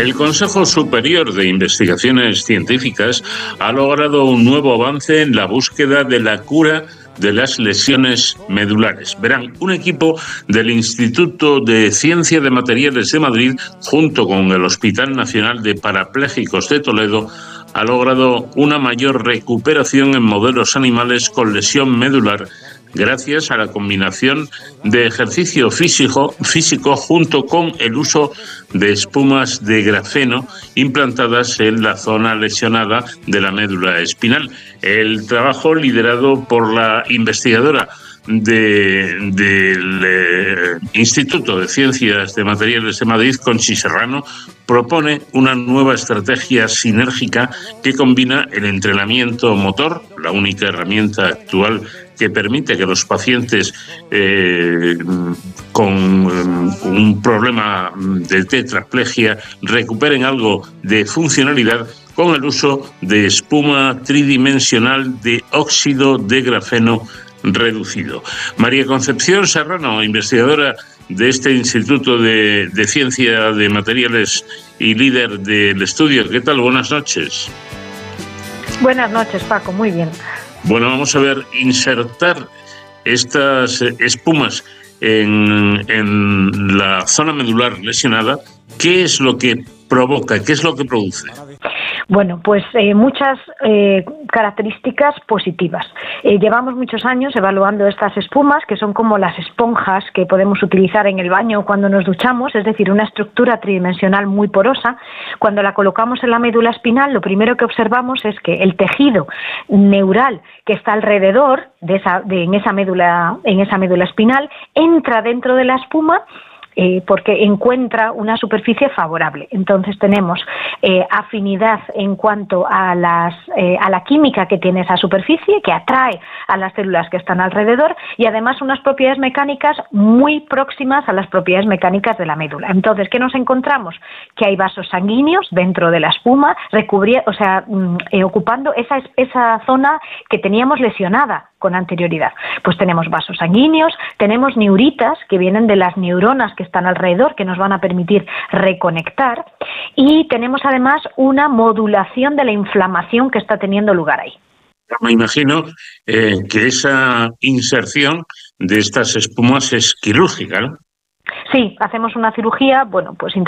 El Consejo Superior de Investigaciones Científicas ha logrado un nuevo avance en la búsqueda de la cura de las lesiones medulares. Verán, un equipo del Instituto de Ciencia de Materiales de Madrid, junto con el Hospital Nacional de Parapléjicos de Toledo, ha logrado una mayor recuperación en modelos animales con lesión medular gracias a la combinación de ejercicio físico junto con el uso de espumas de grafeno implantadas en la zona lesionada de la médula espinal. El trabajo, liderado por la investigadora del Instituto de Ciencias de Materiales de Madrid, Conchi Serrano, propone una nueva estrategia sinérgica que combina el entrenamiento motor, la única herramienta actual que permite que los pacientes con un problema de tetraplegia recuperen algo de funcionalidad, con el uso de espuma tridimensional de óxido de grafeno reducido. María Concepción Serrano, investigadora de este Instituto de Ciencia de Materiales y líder del estudio. ¿Qué tal? Buenas noches. Buenas noches, Paco. Muy bien. Bueno, vamos a ver, insertar estas espumas en la zona medular lesionada, ¿qué es lo que provoca? ¿Qué es lo que produce? Bueno, pues muchas características positivas. Llevamos muchos años evaluando estas espumas, que son como las esponjas que podemos utilizar en el baño cuando nos duchamos, es decir, una estructura tridimensional muy porosa. Cuando la colocamos en la médula espinal, lo primero que observamos es que el tejido neural que está alrededor en esa médula espinal entra dentro de la espuma, porque encuentra una superficie favorable. Entonces tenemos afinidad en cuanto a la química que tiene esa superficie, que atrae a las células que están alrededor, y además unas propiedades mecánicas muy próximas a las propiedades mecánicas de la médula. Entonces, ¿qué nos encontramos? Que hay vasos sanguíneos dentro de la espuma, ocupando esa zona que teníamos lesionada con anterioridad. Pues tenemos vasos sanguíneos, tenemos neuritas que vienen de las neuronas que están alrededor, que nos van a permitir reconectar, y tenemos además una modulación de la inflamación que está teniendo lugar ahí. Me imagino que esa inserción de estas espumas es quirúrgica, ¿no? Sí, hacemos una cirugía, bueno, pues